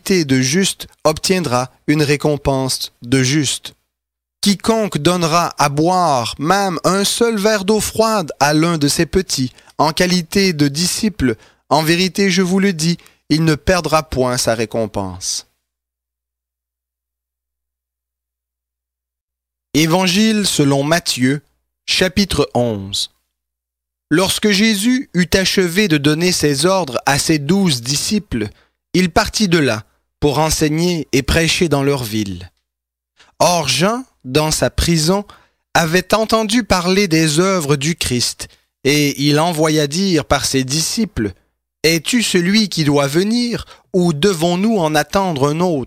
qualité de juste obtiendra une récompense de juste. Quiconque donnera à boire même un seul verre d'eau froide à l'un de ses petits, en qualité de disciple, en vérité je vous le dis, il ne perdra point sa récompense. Évangile selon Matthieu, chapitre 11. Lorsque Jésus eut achevé de donner ses ordres à ses 12 disciples, il partit de là pour enseigner et prêcher dans leur ville. Or Jean, dans sa prison, avait entendu parler des œuvres du Christ, et il envoya dire par ses disciples, « Es-tu celui qui doit venir, ou devons-nous en attendre un autre ?»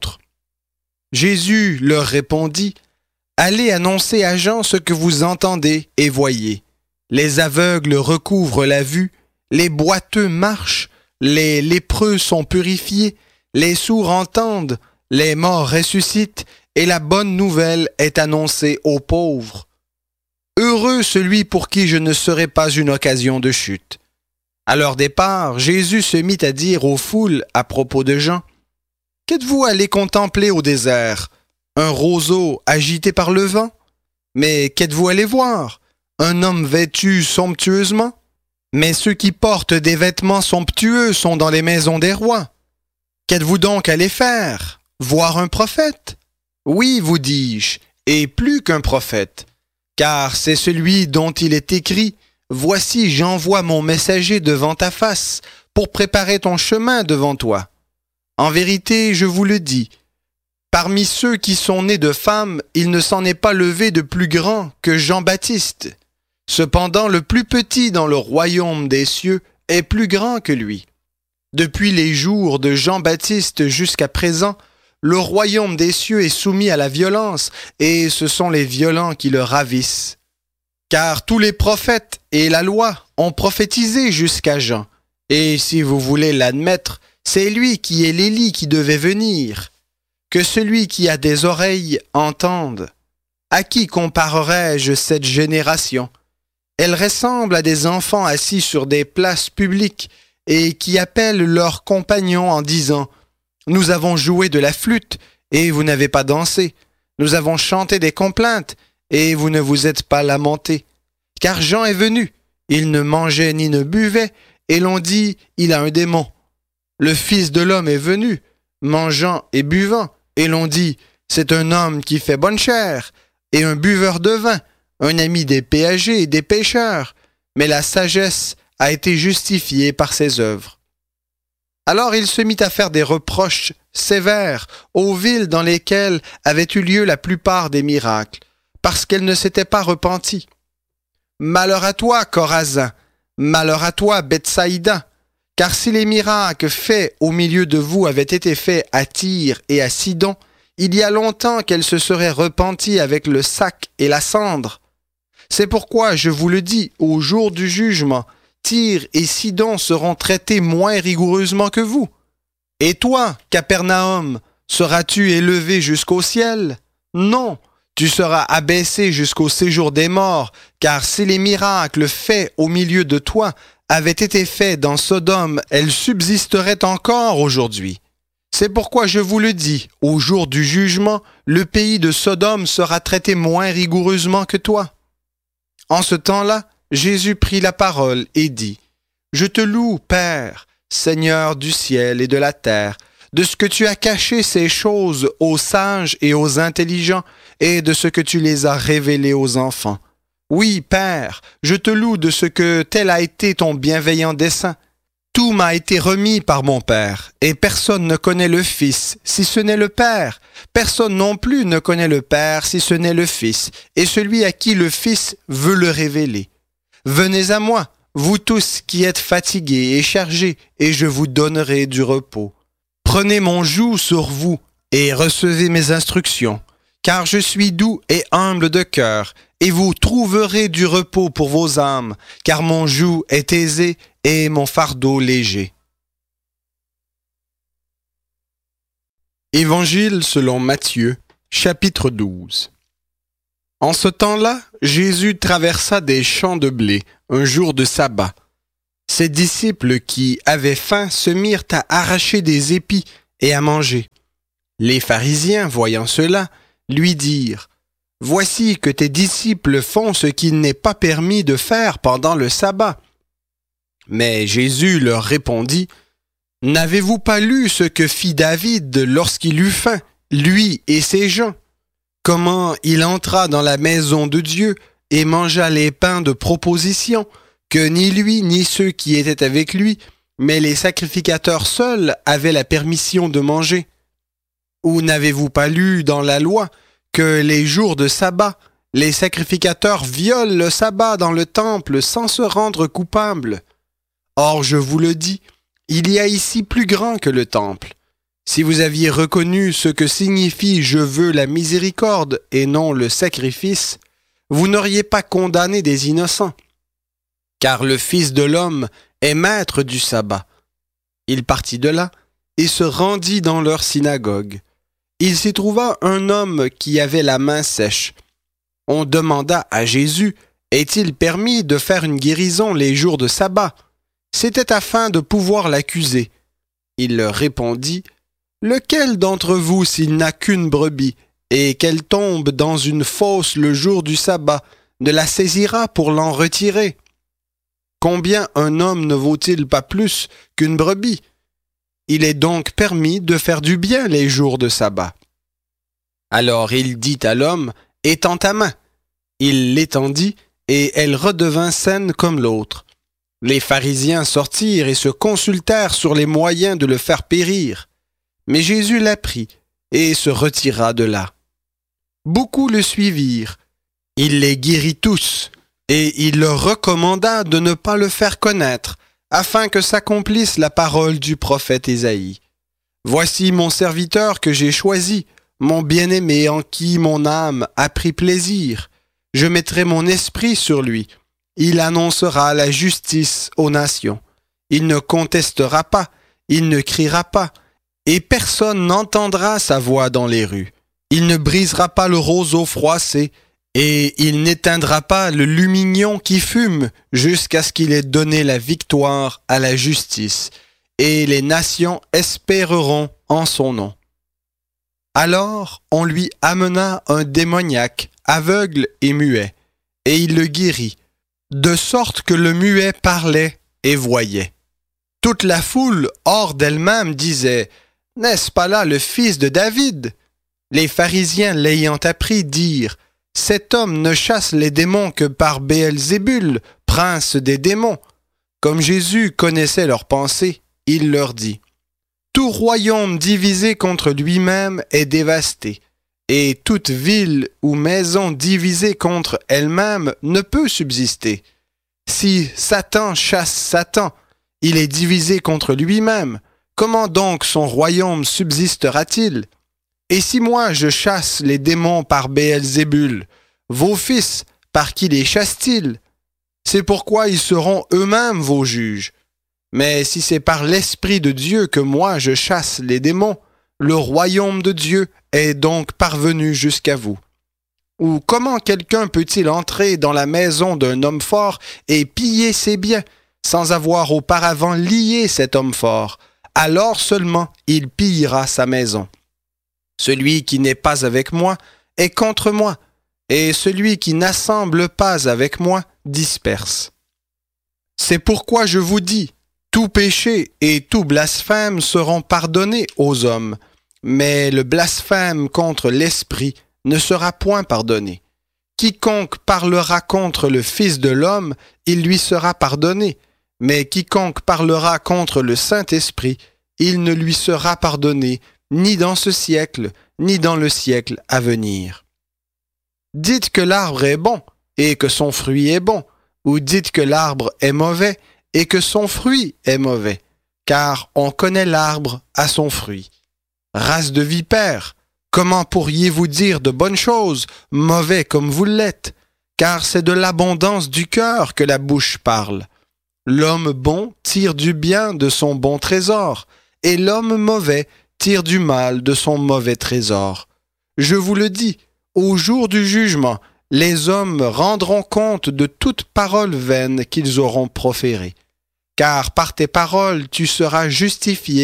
Jésus leur répondit, « Allez annoncer à Jean ce que vous entendez et voyez. Les aveugles recouvrent la vue, les boiteux marchent, les lépreux sont purifiés, les sourds entendent, les morts ressuscitent, et la bonne nouvelle est annoncée aux pauvres. Heureux celui pour qui je ne serai pas une occasion de chute. » À leur départ, Jésus se mit à dire aux foules à propos de Jean, « Qu'êtes-vous allés contempler au désert? Un roseau agité par le vent? Mais qu'êtes-vous allés voir? Un homme vêtu somptueusement? Mais ceux qui portent des vêtements somptueux sont dans les maisons des rois. Qu'êtes-vous donc allés faire? Voir un prophète? Oui, vous dis-je, et plus qu'un prophète, car c'est celui dont il est écrit, « Voici, j'envoie mon messager devant ta face, pour préparer ton chemin devant toi. » En vérité, je vous le dis, parmi ceux qui sont nés de femmes, il ne s'en est pas levé de plus grand que Jean-Baptiste. Cependant, le plus petit dans le royaume des cieux est plus grand que lui. Depuis les jours de Jean-Baptiste jusqu'à présent, le royaume des cieux est soumis à la violence, et ce sont les violents qui le ravissent. Car tous les prophètes et la loi ont prophétisé jusqu'à Jean, et si vous voulez l'admettre, c'est lui qui est l'Élie qui devait venir. Que celui qui a des oreilles entende. À qui comparerai-je cette génération? Elle ressemble à des enfants assis sur des places publiques et qui appellent leurs compagnons en disant « Nous avons joué de la flûte et vous n'avez pas dansé. Nous avons chanté des complaintes et vous ne vous êtes pas lamentés. Car Jean est venu, il ne mangeait ni ne buvait et l'on dit « Il a un démon. » Le Fils de l'homme est venu, mangeant et buvant, et l'on dit « C'est un homme qui fait bonne chère et un buveur de vin. » Un ami des péagers et des pêcheurs, mais la sagesse a été justifiée par ses œuvres. Alors il se mit à faire des reproches sévères aux villes dans lesquelles avaient eu lieu la plupart des miracles, parce qu'elles ne s'étaient pas repenties. Malheur à toi, Chorazin! Malheur à toi, Bethsaïda! Car si les miracles faits au milieu de vous avaient été faits à Tyr et à Sidon, il y a longtemps qu'elles se seraient repenties avec le sac et la cendre. C'est pourquoi, je vous le dis, au jour du jugement, Tyr et Sidon seront traités moins rigoureusement que vous. Et toi, Capernaum, seras-tu élevé jusqu'au ciel? Non, tu seras abaissé jusqu'au séjour des morts, car si les miracles faits au milieu de toi avaient été faits dans Sodome, elles subsisteraient encore aujourd'hui. C'est pourquoi je vous le dis, au jour du jugement, le pays de Sodome sera traité moins rigoureusement que toi. En ce temps-là, Jésus prit la parole et dit, « Je te loue, Père, Seigneur du ciel et de la terre, de ce que tu as caché ces choses aux sages et aux intelligents, et de ce que tu les as révélées aux enfants. Oui, Père, je te loue de ce que tel a été ton bienveillant dessein. Tout m'a été remis par mon Père, et personne ne connaît le Fils, si ce n'est le Père. Personne non plus ne connaît le Père, si ce n'est le Fils, et celui à qui le Fils veut le révéler. Venez à moi, vous tous qui êtes fatigués et chargés, et je vous donnerai du repos. Prenez mon joug sur vous, et recevez mes instructions, car je suis doux et humble de cœur, et vous trouverez du repos pour vos âmes, car mon joug est aisé et mon fardeau léger. Évangile selon Matthieu, chapitre 12. En ce temps-là, Jésus traversa des champs de blé, un jour de sabbat. Ses disciples qui avaient faim se mirent à arracher des épis et à manger. Les pharisiens, voyant cela, lui dirent, « Voici que tes disciples font ce qu'il n'est pas permis de faire pendant le sabbat. » Mais Jésus leur répondit, « N'avez-vous pas lu ce que fit David lorsqu'il eut faim, lui et ses gens? Comment il entra dans la maison de Dieu et mangea les pains de proposition, que ni lui ni ceux qui étaient avec lui, mais les sacrificateurs seuls avaient la permission de manger? Ou n'avez-vous pas lu dans la loi que les jours de sabbat, les sacrificateurs violent le sabbat dans le temple sans se rendre coupables? Or, je vous le dis, il y a ici plus grand que le temple. Si vous aviez reconnu ce que signifie « je veux la miséricorde » et non le sacrifice, vous n'auriez pas condamné des innocents. Car le Fils de l'homme est maître du sabbat. Il partit de là et se rendit dans leur synagogue. Il s'y trouva un homme qui avait la main sèche. On demanda à Jésus, « Est-il permis de faire une guérison les jours de sabbat ?» C'était afin de pouvoir l'accuser. Il leur répondit, « Lequel d'entre vous, s'il n'a qu'une brebis, et qu'elle tombe dans une fosse le jour du sabbat, ne la saisira pour l'en retirer? Combien un homme ne vaut-il pas plus qu'une brebis? Il est donc permis de faire du bien les jours de sabbat. » Alors il dit à l'homme, « Étends ta main. » Il l'étendit, et elle redevint saine comme l'autre. Les pharisiens sortirent et se consultèrent sur les moyens de le faire périr. Mais Jésus la prit et se retira de là. Beaucoup le suivirent. Il les guérit tous, et il leur recommanda de ne pas le faire connaître, afin que s'accomplisse la parole du prophète Ésaïe. « Voici mon serviteur que j'ai choisi, mon bien-aimé en qui mon âme a pris plaisir. Je mettrai mon esprit sur lui. Il annoncera la justice aux nations. Il ne contestera pas, il ne criera pas, et personne n'entendra sa voix dans les rues. Il ne brisera pas le roseau froissé, et il n'éteindra pas le lumignon qui fume, jusqu'à ce qu'il ait donné la victoire à la justice, et les nations espéreront en son nom. » Alors on lui amena un démoniaque, aveugle et muet, et il le guérit, de sorte que le muet parlait et voyait. Toute la foule, hors d'elle-même, disait « N'est-ce pas là le fils de David ?» Les pharisiens l'ayant appris dirent « Cet homme ne chasse les démons que par Béelzébul, prince des démons. » Comme Jésus connaissait leurs pensées, il leur dit « Tout royaume divisé contre lui-même est dévasté, et toute ville ou maison divisée contre elle-même ne peut subsister. Si Satan chasse Satan, il est divisé contre lui-même. Comment donc son royaume subsistera-t-il? Et si moi je chasse les démons par Béelzébul, vos fils, par qui les chassent-ils? C'est pourquoi ils seront eux-mêmes vos juges. Mais si c'est par l'Esprit de Dieu que moi je chasse les démons, le royaume de Dieu est donc parvenu jusqu'à vous. Ou comment quelqu'un peut-il entrer dans la maison d'un homme fort et piller ses biens, sans avoir auparavant lié cet homme fort? Alors seulement il pillera sa maison. Celui qui n'est pas avec moi est contre moi, et celui qui n'assemble pas avec moi disperse. C'est pourquoi je vous dis, tout péché et tout blasphème seront pardonnés aux hommes, mais le blasphème contre l'Esprit ne sera point pardonné. Quiconque parlera contre le Fils de l'homme, il lui sera pardonné, mais quiconque parlera contre le Saint-Esprit, il ne lui sera pardonné, ni dans ce siècle, ni dans le siècle à venir. Dites que l'arbre est bon, et que son fruit est bon, ou dites que l'arbre est mauvais, et que son fruit est mauvais, car on connaît l'arbre à son fruit. Race de vipères, comment pourriez-vous dire de bonnes choses, mauvais comme vous l'êtes? Car c'est de l'abondance du cœur que la bouche parle. L'homme bon tire du bien de son bon trésor, et l'homme mauvais tire du mal de son mauvais trésor. Je vous le dis, au jour du jugement, les hommes rendront compte de toute parole vaine qu'ils auront proférée. Car par tes paroles tu seras justifié,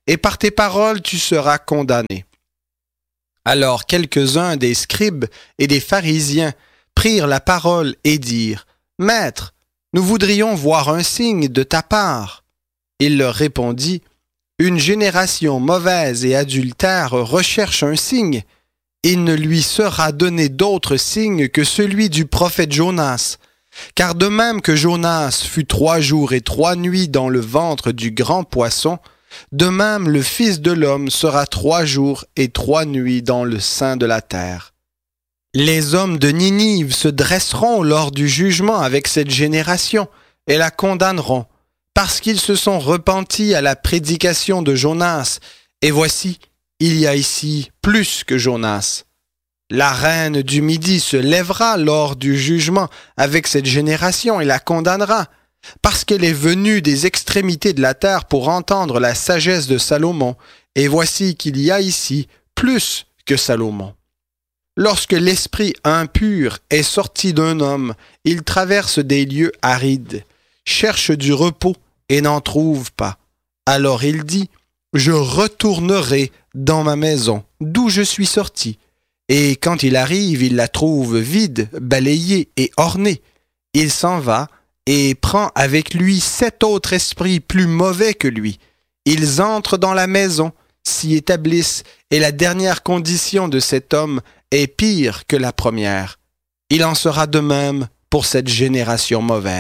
et par tes paroles tu seras condamné. » Alors quelques-uns des scribes et des pharisiens prirent la parole et dirent, « Maître, nous voudrions voir un signe de ta part. » Il leur répondit, « Une génération mauvaise et adultère recherche un signe. Il ne lui sera donné d'autre signe que celui du prophète Jonas. Car de même que Jonas fut 3 jours et 3 nuits dans le ventre du grand poisson, de même le Fils de l'homme sera 3 jours et 3 nuits dans le sein de la terre. Les hommes de Ninive se dresseront lors du jugement avec cette génération et la condamneront, parce qu'ils se sont repentis à la prédication de Jonas, et voici, il y a ici plus que Jonas. La reine du Midi se lèvera lors du jugement avec cette génération et la condamnera, parce qu'elle est venue des extrémités de la terre pour entendre la sagesse de Salomon, et voici qu'il y a ici plus que Salomon. Lorsque l'esprit impur est sorti d'un homme, il traverse des lieux arides, cherche du repos et n'en trouve pas. Alors il dit, « Je retournerai dans ma maison, d'où je suis sorti. » Et quand il arrive, il la trouve vide, balayée et ornée. Il s'en va et prend avec lui 7 autres esprits plus mauvais que lui. Ils entrent dans la maison, s'y établissent, et la dernière condition de cet homme est pire que la première. Il en sera de même pour cette génération mauvaise. »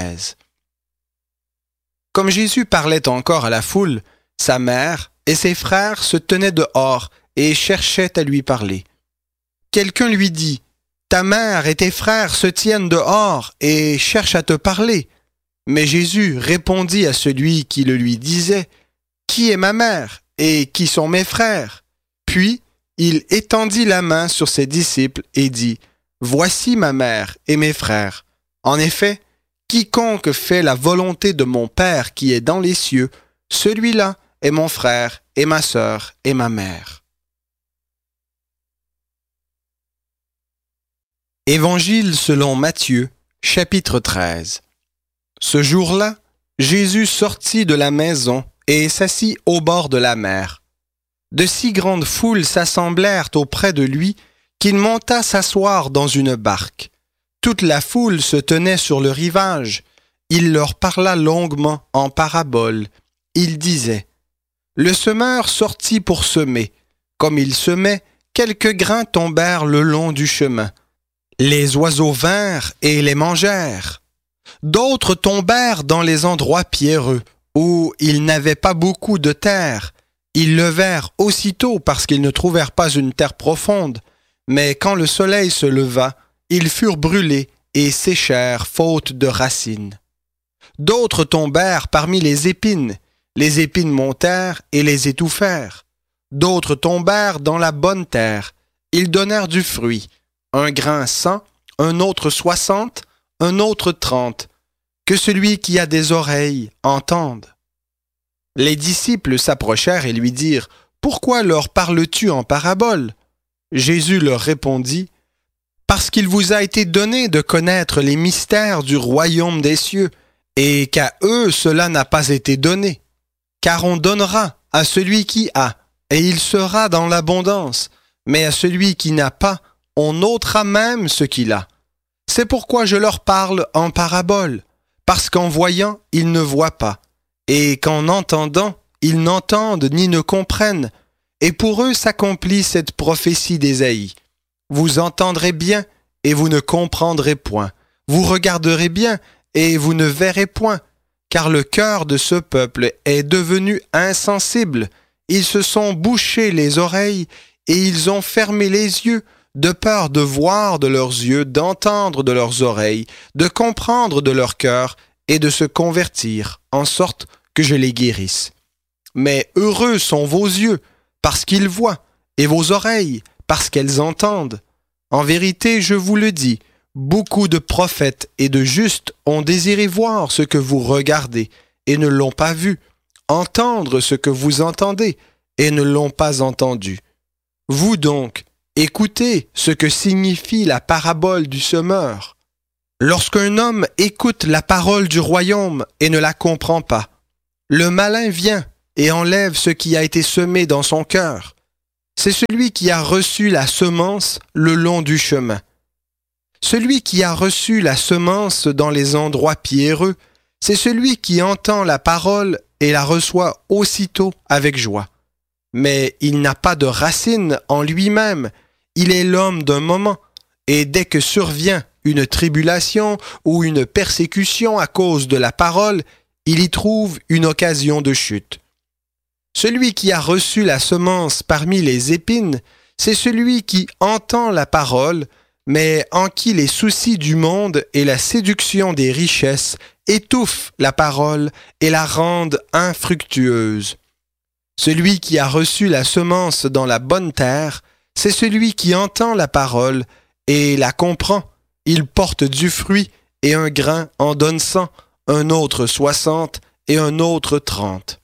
Comme Jésus parlait encore à la foule, sa mère et ses frères se tenaient dehors et cherchaient à lui parler. Quelqu'un lui dit, « Ta mère et tes frères se tiennent dehors et cherchent à te parler. » Mais Jésus répondit à celui qui le lui disait, « Qui est ma mère et qui sont mes frères ?» Puis il étendit la main sur ses disciples et dit, « Voici ma mère et mes frères. En effet, quiconque fait la volonté de mon Père qui est dans les cieux, celui-là est mon frère et ma sœur et ma mère. » Évangile selon Matthieu, chapitre 13. Ce jour-là, Jésus sortit de la maison et s'assit au bord de la mer. De si grandes foules s'assemblèrent auprès de lui qu'il monta s'asseoir dans une barque. Toute la foule se tenait sur le rivage. Il leur parla longuement en paraboles. Il disait, « Le semeur sortit pour semer. Comme il semait, quelques grains tombèrent le long du chemin. Les oiseaux vinrent et les mangèrent. D'autres tombèrent dans les endroits pierreux, où ils n'avaient pas beaucoup de terre. Ils levèrent aussitôt parce qu'ils ne trouvèrent pas une terre profonde. Mais quand le soleil se leva, ils furent brûlés et séchèrent faute de racines. D'autres tombèrent parmi les épines montèrent et les étouffèrent. D'autres tombèrent dans la bonne terre. Ils donnèrent du fruit, un grain 100, un autre 60, un autre 30. Que celui qui a des oreilles entende. Les disciples s'approchèrent et lui dirent, « Pourquoi leur parles-tu en parabole ?» Jésus leur répondit, « Parce qu'il vous a été donné de connaître les mystères du royaume des cieux, et qu'à eux cela n'a pas été donné. Car on donnera à celui qui a, et il sera dans l'abondance, mais à celui qui n'a pas, on ôtera même ce qu'il a. C'est pourquoi je leur parle en parabole, parce qu'en voyant, ils ne voient pas, et qu'en entendant, ils n'entendent ni ne comprennent, et pour eux s'accomplit cette prophétie d'Ésaïe. Vous entendrez bien, et vous ne comprendrez point. Vous regarderez bien, et vous ne verrez point, car le cœur de ce peuple est devenu insensible. Ils se sont bouchés les oreilles, et ils ont fermé les yeux, de peur de voir de leurs yeux, d'entendre de leurs oreilles, de comprendre de leur cœur, et de se convertir, en sorte que je les guérisse. Mais heureux sont vos yeux, parce qu'ils voient, et vos oreilles, parce qu'elles entendent. En vérité, je vous le dis, beaucoup de prophètes et de justes ont désiré voir ce que vous regardez, et ne l'ont pas vu, entendre ce que vous entendez, et ne l'ont pas entendu. Vous donc, écoutez ce que signifie la parabole du semeur. Lorsqu'un homme écoute la parole du royaume et ne la comprend pas, le malin vient et enlève ce qui a été semé dans son cœur. C'est celui qui a reçu la semence le long du chemin. Celui qui a reçu la semence dans les endroits pierreux, c'est celui qui entend la parole et la reçoit aussitôt avec joie. Mais il n'a pas de racine en lui-même, il est l'homme d'un moment, et dès que survient une tribulation ou une persécution à cause de la parole, il y trouve une occasion de chute. Celui qui a reçu la semence parmi les épines, c'est celui qui entend la parole, mais en qui les soucis du monde et la séduction des richesses étouffent la parole et la rendent infructueuse. Celui qui a reçu la semence dans la bonne terre, c'est celui qui entend la parole et la comprend. Il porte du fruit, et un grain en donne 100, un autre 60 et un autre 30.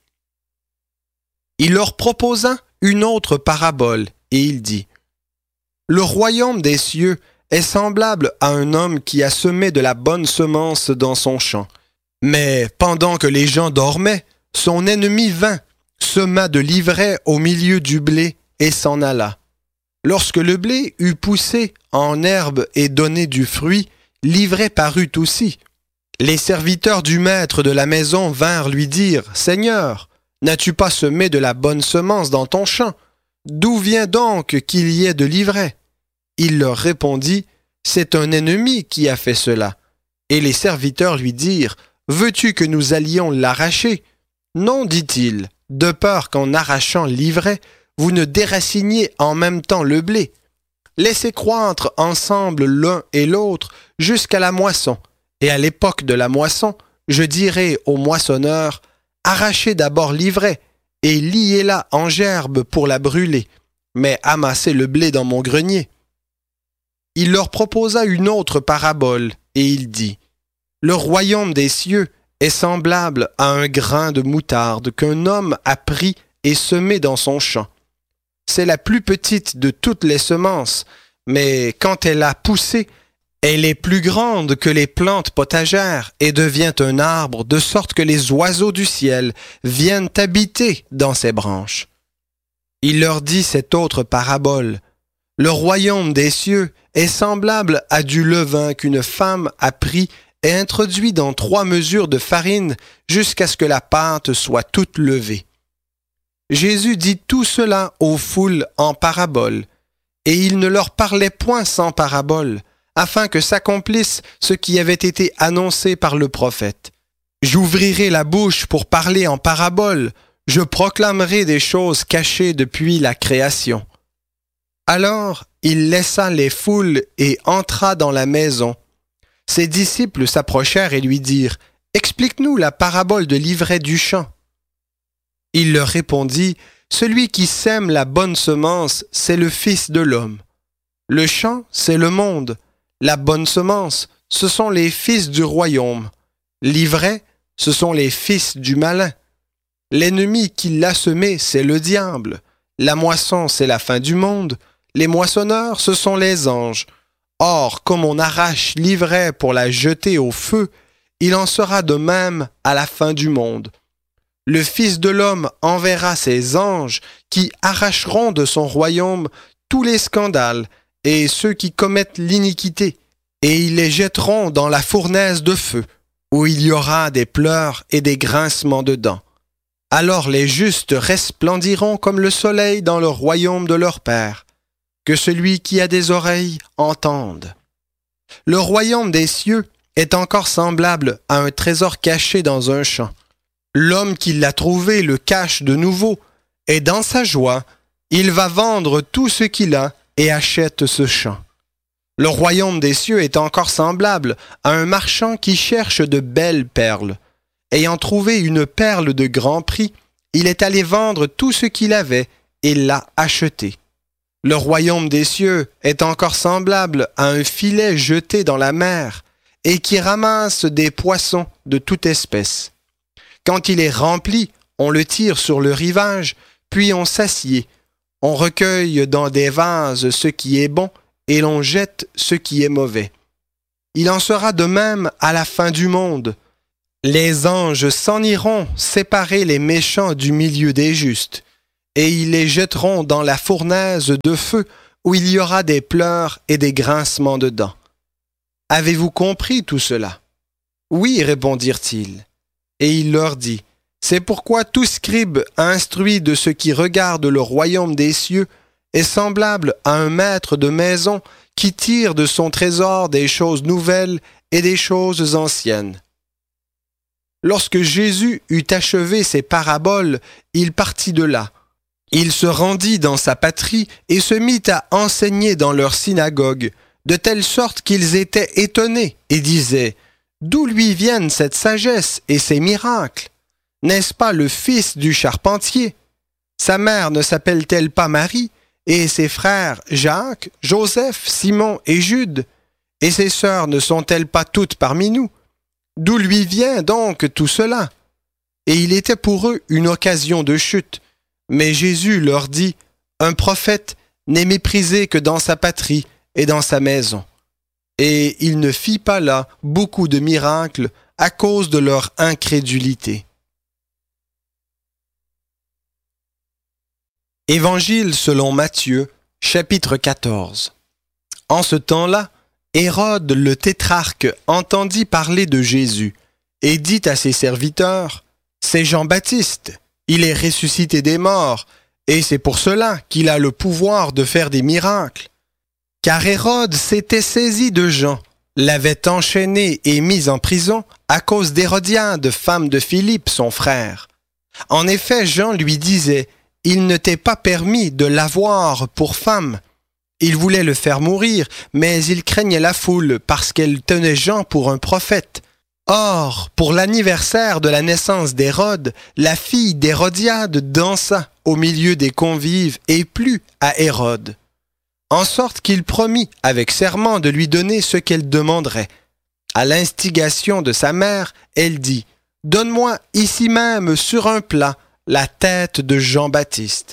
Il leur proposa une autre parabole, et il dit, « Le royaume des cieux est semblable à un homme qui a semé de la bonne semence dans son champ. Mais pendant que les gens dormaient, son ennemi vint, sema de l'ivraie au milieu du blé et s'en alla. Lorsque le blé eut poussé en herbe et donné du fruit, l'ivraie parut aussi. Les serviteurs du maître de la maison vinrent lui dire, « Seigneur, n'as-tu pas semé de la bonne semence dans ton champ? D'où vient donc qu'il y ait de l'ivraie? » Il leur répondit, « C'est un ennemi qui a fait cela. » Et les serviteurs lui dirent, « Veux-tu que nous allions l'arracher? » Non, dit-il, de peur qu'en arrachant l'ivraie, vous ne déraciniez en même temps le blé. Laissez croître ensemble l'un et l'autre jusqu'à la moisson. Et à l'époque de la moisson, je dirai au moissonneur, arrachez d'abord l'ivraie et liez-la en gerbe pour la brûler, mais amassez le blé dans mon grenier. Il leur proposa une autre parabole, et il dit, « Le royaume des cieux est semblable à un grain de moutarde qu'un homme a pris et semé dans son champ. C'est la plus petite de toutes les semences, mais quand elle a poussé, elle est plus grande que les plantes potagères et devient un arbre de sorte que les oiseaux du ciel viennent habiter dans ses branches. » Il leur dit cette autre parabole. « Le royaume des cieux est semblable à du levain qu'une femme a pris et introduit dans 3 mesures de farine jusqu'à ce que la pâte soit toute levée. » Jésus dit tout cela aux foules en parabole, et il ne leur parlait point sans parabole, afin que s'accomplisse ce qui avait été annoncé par le prophète. « J'ouvrirai la bouche pour parler en parabole, je proclamerai des choses cachées depuis la création. » Alors il laissa les foules et entra dans la maison. Ses disciples s'approchèrent et lui dirent, « Explique-nous la parabole de l'ivraie du champ. » Il leur répondit, « Celui qui sème la bonne semence, c'est le Fils de l'homme. Le champ, c'est le monde. La bonne semence, ce sont les fils du royaume. L'ivraie, ce sont les fils du malin. L'ennemi qui l'a semé, c'est le diable. La moisson, c'est la fin du monde. Les moissonneurs, ce sont les anges. Or, comme on arrache l'ivraie pour la jeter au feu, il en sera de même à la fin du monde. Le Fils de l'homme enverra ses anges qui arracheront de son royaume tous les scandales et ceux qui commettent l'iniquité, et ils les jetteront dans la fournaise de feu, où il y aura des pleurs et des grincements de dents. Alors les justes resplendiront comme le soleil dans le royaume de leur Père. Que celui qui a des oreilles entende. Le royaume des cieux est encore semblable à un trésor caché dans un champ. L'homme qui l'a trouvé le cache de nouveau, et dans sa joie, il va vendre tout ce qu'il a et achète ce champ. Le royaume des cieux est encore semblable à un marchand qui cherche de belles perles. Ayant trouvé une perle de grand prix, il est allé vendre tout ce qu'il avait et l'a achetée. Le royaume des cieux est encore semblable à un filet jeté dans la mer et qui ramasse des poissons de toute espèce. Quand il est rempli, on le tire sur le rivage, puis on s'assied. On recueille dans des vases ce qui est bon et l'on jette ce qui est mauvais. Il en sera de même à la fin du monde. Les anges s'en iront séparer les méchants du milieu des justes, et ils les jetteront dans la fournaise de feu où il y aura des pleurs et des grincements de dents. Avez-vous compris tout cela? Oui, répondirent-ils. Et il leur dit, c'est pourquoi tout scribe instruit de ce qui regarde le royaume des cieux est semblable à un maître de maison qui tire de son trésor des choses nouvelles et des choses anciennes. Lorsque Jésus eut achevé ses paraboles, il partit de là. Il se rendit dans sa patrie et se mit à enseigner dans leur synagogue, de telle sorte qu'ils étaient étonnés et disaient « D'où lui viennent cette sagesse et ces miracles? N'est-ce pas le fils du charpentier? Sa mère ne s'appelle-t-elle pas Marie? Et ses frères Jacques, Joseph, Simon et Jude? Et ses sœurs ne sont-elles pas toutes parmi nous? D'où lui vient donc tout cela? » Et il était pour eux une occasion de chute. Mais Jésus leur dit, « Un prophète n'est méprisé que dans sa patrie et dans sa maison. » Et il ne fit pas là beaucoup de miracles à cause de leur incrédulité. Évangile selon Matthieu, chapitre 14. En ce temps-là, Hérode le tétrarque entendit parler de Jésus et dit à ses serviteurs, « C'est Jean-Baptiste, il est ressuscité des morts, et c'est pour cela qu'il a le pouvoir de faire des miracles. » Car Hérode s'était saisi de Jean, l'avait enchaîné et mis en prison à cause d'Hérodiade, femme de Philippe, son frère. En effet, Jean lui disait, « Il ne t'est pas permis de l'avoir pour femme. » Il voulait le faire mourir, mais il craignait la foule parce qu'elle tenait Jean pour un prophète. Or, pour l'anniversaire de la naissance d'Hérode, la fille d'Hérodiade dansa au milieu des convives et plut à Hérode, en sorte qu'il promit avec serment de lui donner ce qu'elle demanderait. À l'instigation de sa mère, elle dit, « Donne-moi ici même sur un plat la tête de Jean-Baptiste. »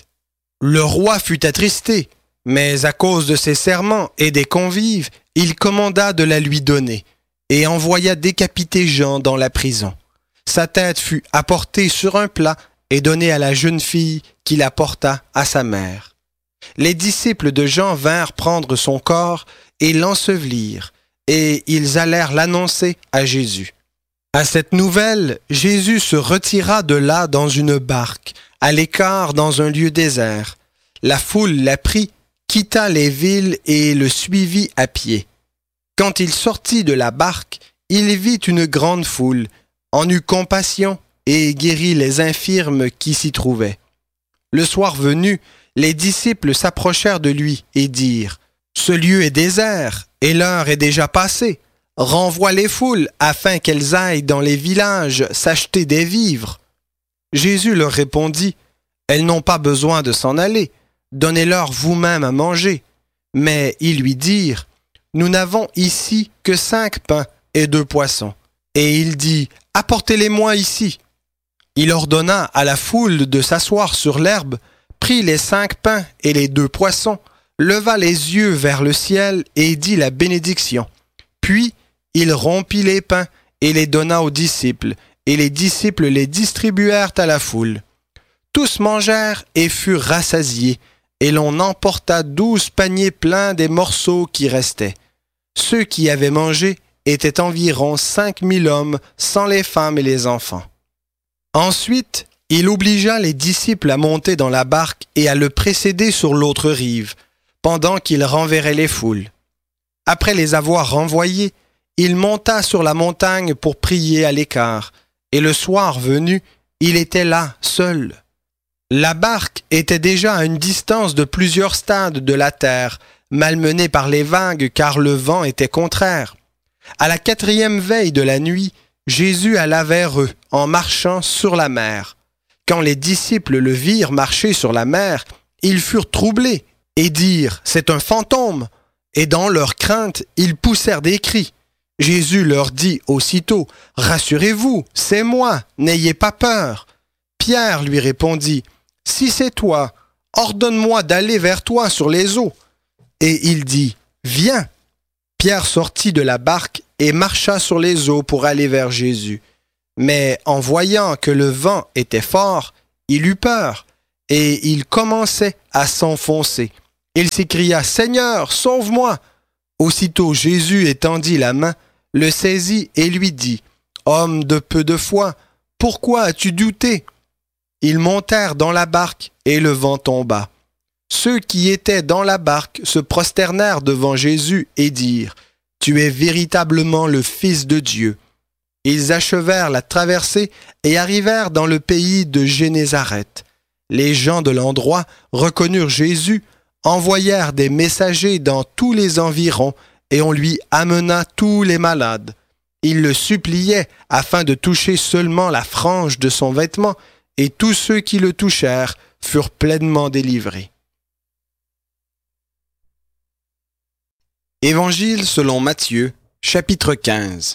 Le roi fut attristé, mais à cause de ses serments et des convives, il commanda de la lui donner et envoya décapiter Jean dans la prison. Sa tête fut apportée sur un plat et donnée à la jeune fille qui la porta à sa mère. Les disciples de Jean vinrent prendre son corps et l'ensevelirent, et ils allèrent l'annoncer à Jésus. À cette nouvelle, Jésus se retira de là dans une barque, à l'écart dans un lieu désert. La foule la prit, quitta les villes et le suivit à pied. Quand il sortit de la barque, il vit une grande foule, en eut compassion et guérit les infirmes qui s'y trouvaient. Le soir venu, les disciples s'approchèrent de lui et dirent, « Ce lieu est désert et l'heure est déjà passée. Renvoie les foules afin qu'elles aillent dans les villages s'acheter des vivres. » Jésus leur répondit, « Elles n'ont pas besoin de s'en aller. Donnez-leur vous-même à manger. » Mais ils lui dirent, « Nous n'avons ici que 5 pains et 2 poissons. » Et il dit, « Apportez-les-moi ici. » Il ordonna à la foule de s'asseoir sur l'herbe, prit les 5 pains et les 2 poissons, leva les yeux vers le ciel et dit la bénédiction. Puis il rompit les pains et les donna aux disciples, et les disciples les distribuèrent à la foule. Tous mangèrent et furent rassasiés, et l'on emporta 12 paniers pleins des morceaux qui restaient. Ceux qui avaient mangé étaient environ 5000 hommes, sans les femmes et les enfants. Ensuite, il obligea les disciples à monter dans la barque et à le précéder sur l'autre rive, pendant qu'il renverrait les foules. Après les avoir renvoyés, il monta sur la montagne pour prier à l'écart, et le soir venu, il était là, seul. La barque était déjà à une distance de plusieurs stades de la terre, malmenée par les vagues car le vent était contraire. À la 4e veille de la nuit, Jésus alla vers eux en marchant sur la mer. Quand les disciples le virent marcher sur la mer, ils furent troublés et dirent « C'est un fantôme !» Et dans leur crainte, ils poussèrent des cris. Jésus leur dit aussitôt « Rassurez-vous, c'est moi, n'ayez pas peur. » Pierre lui répondit « Si c'est toi, ordonne-moi d'aller vers toi sur les eaux. » Et il dit « Viens !» Pierre sortit de la barque et marcha sur les eaux pour aller vers Jésus. Mais en voyant que le vent était fort, il eut peur, et il commençait à s'enfoncer. Il s'écria, « Seigneur, sauve-moi !» Aussitôt Jésus étendit la main, le saisit et lui dit, « Homme de peu de foi, pourquoi as-tu douté ?» Ils montèrent dans la barque et le vent tomba. Ceux qui étaient dans la barque se prosternèrent devant Jésus et dirent, « Tu es véritablement le Fils de Dieu. » Ils achevèrent la traversée et arrivèrent dans le pays de Génézareth. Les gens de l'endroit reconnurent Jésus, envoyèrent des messagers dans tous les environs et on lui amena tous les malades. Ils le suppliaient afin de toucher seulement la frange de son vêtement et tous ceux qui le touchèrent furent pleinement délivrés. Évangile selon Matthieu, chapitre 15.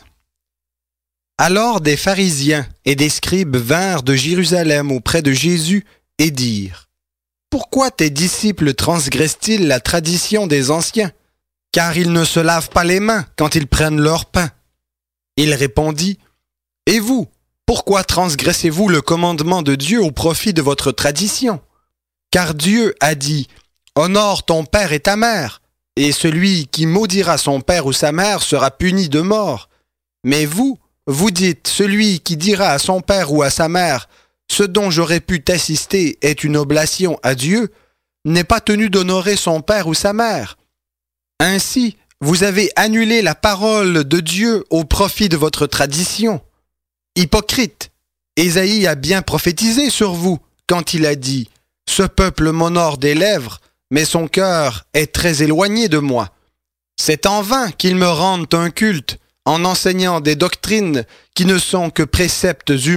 Alors des pharisiens et des scribes vinrent de Jérusalem auprès de Jésus et dirent, « Pourquoi tes disciples transgressent-ils la tradition des anciens? Car ils ne se lavent pas les mains quand ils prennent leur pain. » Il répondit, « Et vous, pourquoi transgressez-vous le commandement de Dieu au profit de votre tradition? Car Dieu a dit, « Honore ton père et ta mère, et celui qui maudira son père ou sa mère sera puni de mort. Mais vous, vous dites, celui qui dira à son père ou à sa mère, « Ce dont j'aurais pu t'assister est une oblation à Dieu », n'est pas tenu d'honorer son père ou sa mère. Ainsi, vous avez annulé la parole de Dieu au profit de votre tradition. Hypocrite, Ésaïe a bien prophétisé sur vous quand il a dit, « Ce peuple m'honore des lèvres, mais son cœur est très éloigné de moi. C'est en vain qu'ils me rendent un culte, en enseignant des doctrines qui ne sont que préceptes humains. »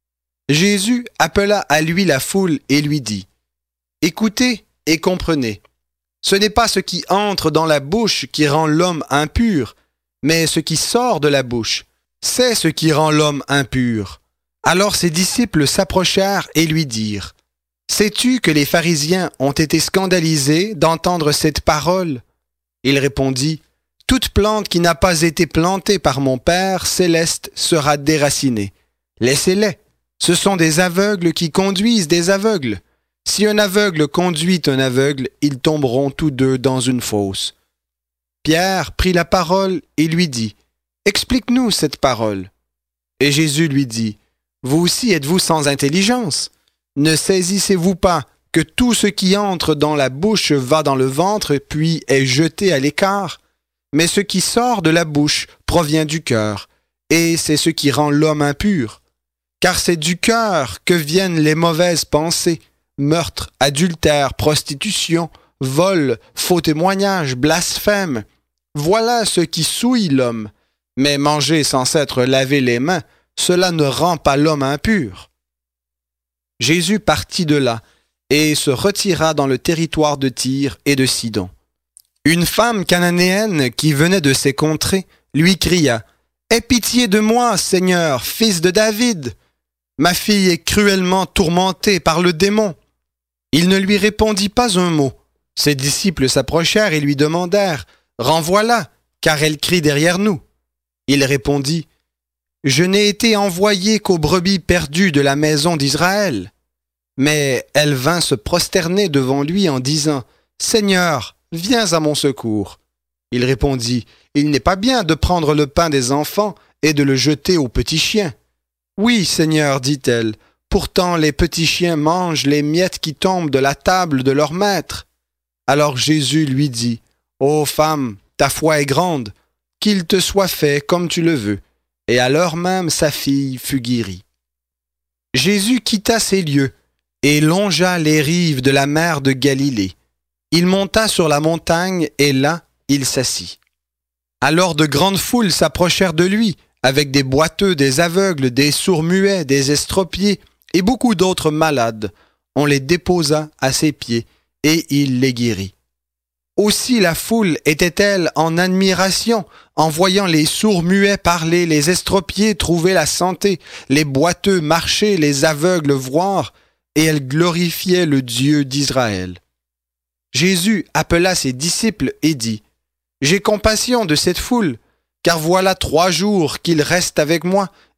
Jésus appela à lui la foule et lui dit, « Écoutez et comprenez. Ce n'est pas ce qui entre dans la bouche qui rend l'homme impur, mais ce qui sort de la bouche, c'est ce qui rend l'homme impur. » Alors ses disciples s'approchèrent et lui dirent, « Sais-tu que les pharisiens ont été scandalisés d'entendre cette parole? » Il répondit, « Toute plante qui n'a pas été plantée par mon Père céleste sera déracinée. Laissez-les. Ce sont des aveugles qui conduisent des aveugles. Si un aveugle conduit un aveugle, ils tomberont tous deux dans une fosse. » Pierre prit la parole et lui dit, « Explique-nous cette parole. » Et Jésus lui dit, « Vous aussi êtes-vous sans intelligence? Ne saisissez-vous pas que tout ce qui entre dans la bouche va dans le ventre puis est jeté à l'écart? Mais ce qui sort de la bouche provient du cœur, et c'est ce qui rend l'homme impur. Car c'est du cœur que viennent les mauvaises pensées, meurtre, adultère, prostitution, vol, faux témoignage, blasphème. Voilà ce qui souille l'homme. Mais manger sans s'être lavé les mains, cela ne rend pas l'homme impur. » Jésus partit de là et se retira dans le territoire de Tyr et de Sidon. Une femme cananéenne qui venait de ces contrées lui cria, « Aie pitié de moi, Seigneur, fils de David! Ma fille est cruellement tourmentée par le démon. » Il ne lui répondit pas un mot. Ses disciples s'approchèrent et lui demandèrent, « Renvoie-la, car elle crie derrière nous. » Il répondit, « Je n'ai été envoyé qu'aux brebis perdues de la maison d'Israël. » Mais elle vint se prosterner devant lui en disant, « Seigneur, viens à mon secours. » Il répondit, « Il n'est pas bien de prendre le pain des enfants et de le jeter aux petits chiens. »« Oui, Seigneur, dit-elle, pourtant les petits chiens mangent les miettes qui tombent de la table de leur maître. » Alors Jésus lui dit, « Ô femme, ta foi est grande, qu'il te soit fait comme tu le veux. » Et à l'heure même sa fille fut guérie. Jésus quitta ces lieux et longea les rives de la mer de Galilée. Il monta sur la montagne et là, il s'assit. Alors de grandes foules s'approchèrent de lui, avec des boiteux, des aveugles, des sourds-muets, des estropiés et beaucoup d'autres malades. On les déposa à ses pieds et il les guérit. Aussi la foule était-elle en admiration en voyant les sourds-muets parler, les estropiés trouver la santé, les boiteux marcher, les aveugles voir, et elle glorifiait le Dieu d'Israël. Jésus appela ses disciples et dit, « J'ai compassion de cette foule, car voilà 3 jours qu'ils restent avec moi,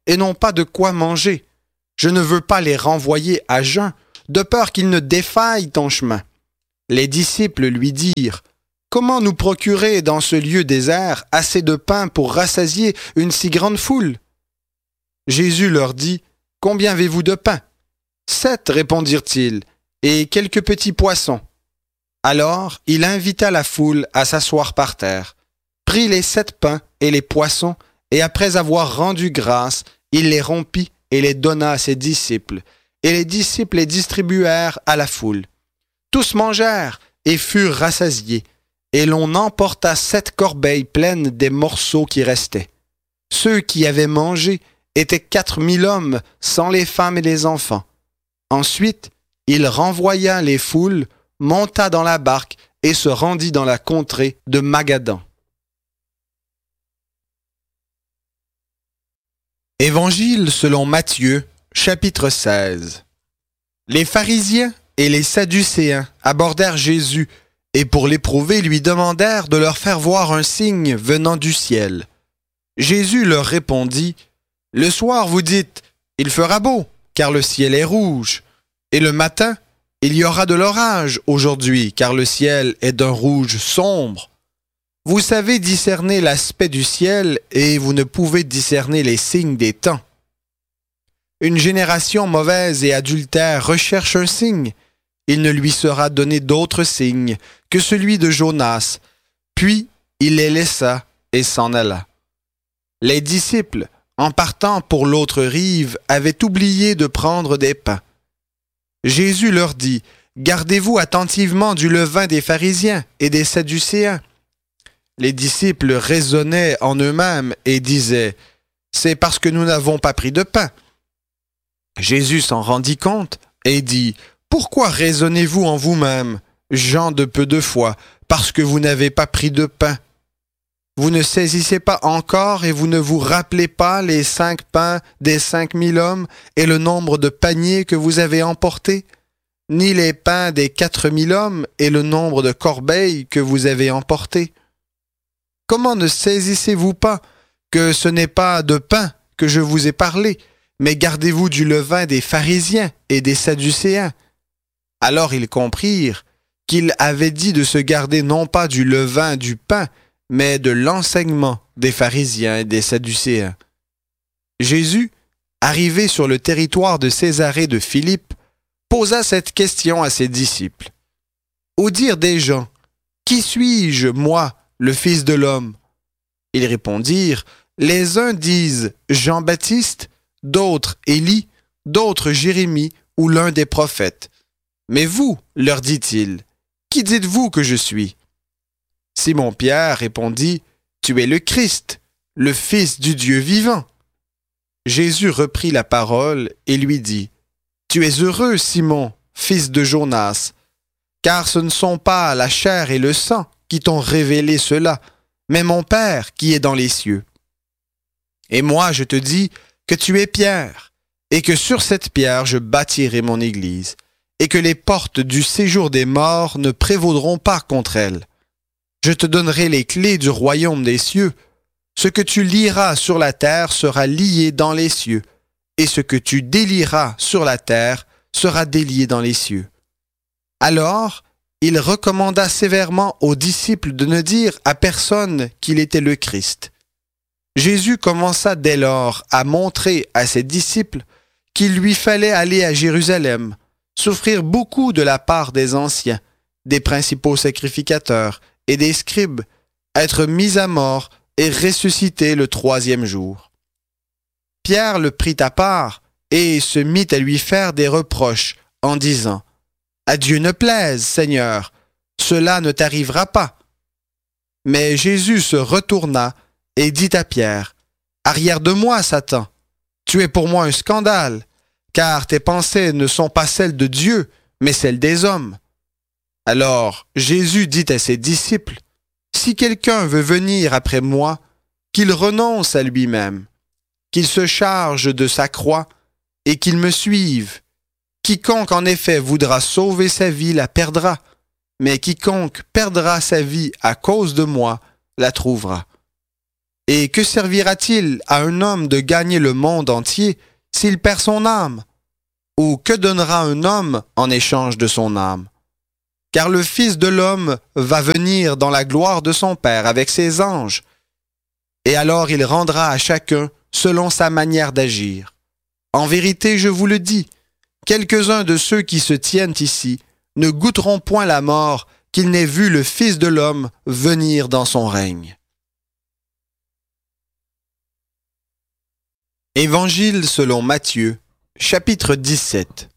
et n'ont pas de quoi manger. Je ne veux pas les renvoyer à jeun, de peur qu'ils ne défaillent ton chemin. » Les disciples lui dirent, « Comment nous procurer dans ce lieu désert assez de pain pour rassasier une si grande foule ?» Jésus leur dit, « Combien avez-vous de pain ?» « 7, répondirent-ils, et quelques petits poissons. » Alors il invita la foule à s'asseoir par terre, prit les 7 pains et les poissons, et après avoir rendu grâce, il les rompit et les donna à ses disciples, et les disciples les distribuèrent à la foule. Tous mangèrent et furent rassasiés, et l'on emporta 7 corbeilles pleines des morceaux qui restaient. Ceux qui avaient mangé étaient 4000 hommes, sans les femmes et les enfants. Ensuite, il renvoya les foules, monta dans la barque et se rendit dans la contrée de Magadan. Évangile selon Matthieu, chapitre 16. Les pharisiens et les sadducéens abordèrent Jésus et pour l'éprouver lui demandèrent de leur faire voir un signe venant du ciel. Jésus leur répondit, « Le soir vous dites, il fera beau, car le ciel est rouge, et le matin, il y aura de l'orage aujourd'hui, car le ciel est d'un rouge sombre. Vous savez discerner l'aspect du ciel, et vous ne pouvez discerner les signes des temps. Une génération mauvaise et adultère recherche un signe. Il ne lui sera donné d'autre signe que celui de Jonas. Puis il les laissa et s'en alla. Les disciples, en partant pour l'autre rive, avaient oublié de prendre des pains. Jésus leur dit, « Gardez-vous attentivement du levain des pharisiens et des sadducéens. » Les disciples raisonnaient en eux-mêmes et disaient, « C'est parce que nous n'avons pas pris de pain. » Jésus s'en rendit compte et dit, « Pourquoi raisonnez-vous en vous-même, gens de peu de foi, parce que vous n'avez pas pris de pain? Vous ne saisissez pas encore et vous ne vous rappelez pas les 5 pains des 5000 hommes et le nombre de paniers que vous avez emportés, ni les pains des 4000 hommes et le nombre de corbeilles que vous avez emportés? Comment ne saisissez-vous pas que ce n'est pas de pain que je vous ai parlé, mais gardez-vous du levain des pharisiens et des sadducéens? » Alors ils comprirent qu'il avait dit de se garder non pas du levain du pain, mais de l'enseignement des pharisiens et des sadducéens. Jésus, arrivé sur le territoire de Césarée de Philippe, posa cette question à ses disciples. « Au dire des gens, qui suis-je, moi, le Fils de l'homme » Ils répondirent, « Les uns disent Jean-Baptiste, d'autres Élie, d'autres Jérémie ou l'un des prophètes. Mais vous, leur dit-il, qui dites-vous que je suis » Simon-Pierre répondit, « Tu es le Christ, le Fils du Dieu vivant. » Jésus reprit la parole et lui dit, « Tu es heureux, Simon, fils de Jonas, car ce ne sont pas la chair et le sang qui t'ont révélé cela, mais mon Père qui est dans les cieux. Et moi, je te dis que tu es Pierre, et que sur cette pierre je bâtirai mon église, et que les portes du séjour des morts ne prévaudront pas contre elle. Je te donnerai les clés du royaume des cieux. Ce que tu lieras sur la terre sera lié dans les cieux, et ce que tu délieras sur la terre sera délié dans les cieux. » Alors, il recommanda sévèrement aux disciples de ne dire à personne qu'il était le Christ. Jésus commença dès lors à montrer à ses disciples qu'il lui fallait aller à Jérusalem, souffrir beaucoup de la part des anciens, des principaux sacrificateurs et des scribes, être mis à mort et ressusciter le 3e jour. Pierre le prit à part et se mit à lui faire des reproches en disant « À Dieu ne plaise, Seigneur, cela ne t'arrivera pas. » Mais Jésus se retourna et dit à Pierre « Arrière de moi, Satan, tu es pour moi un scandale, car tes pensées ne sont pas celles de Dieu, mais celles des hommes. » Alors Jésus dit à ses disciples, « Si quelqu'un veut venir après moi, qu'il renonce à lui-même, qu'il se charge de sa croix et qu'il me suive. Quiconque en effet voudra sauver sa vie la perdra, mais quiconque perdra sa vie à cause de moi la trouvera. Et que servira-t-il à un homme de gagner le monde entier s'il perd son âme? Ou que donnera un homme en échange de son âme? Car le Fils de l'homme va venir dans la gloire de son Père avec ses anges, et alors il rendra à chacun selon sa manière d'agir. En vérité, je vous le dis, quelques-uns de ceux qui se tiennent ici ne goûteront point la mort qu'ils n'aient vu le Fils de l'homme venir dans son règne. Évangile selon Matthieu, chapitre 17.